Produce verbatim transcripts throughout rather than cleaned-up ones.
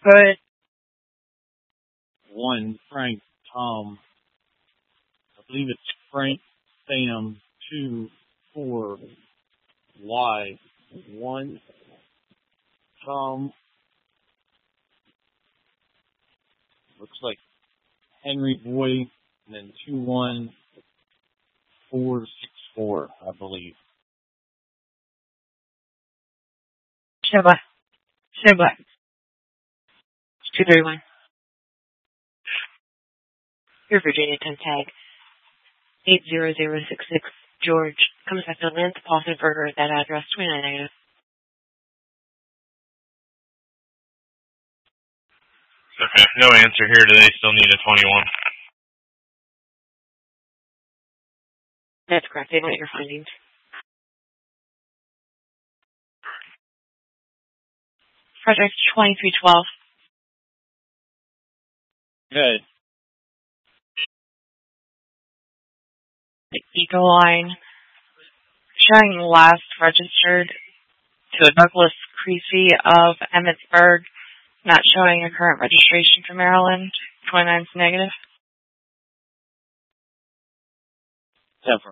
Good. One, Frank, Tom. I believe it's Frank, Sam. Two, four, Y. One, Tom. Looks like Henry Boy. And then two, one, four, six, four, I believe. Stand by. Stand by. two three one. Your Virginia ten tag. eight zero zero six six. George. Comes back to Lance Paulson Burger at that address. twenty-nine negative. Okay, no answer here today. Still need a twenty-one. That's correct. They want your findings. Project twenty-three twelve. Good. The Eco Line. Showing last registered to a Douglas Creasy of Emmitsburg. Not showing a current registration for Maryland. twenty-nine's negative. Several.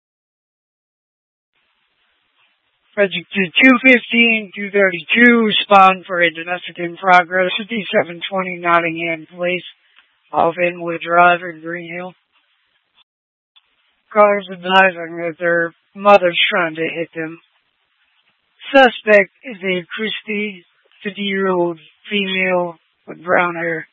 Project two fifteen, two thirty-two, spawn for a domestic in progress, fifty-seven twenty Nottingham Place, off Inwood Drive in Green Hill. Callers advising that their mother's trying to hit them. Suspect is a Christie, fifty-year-old female with brown hair.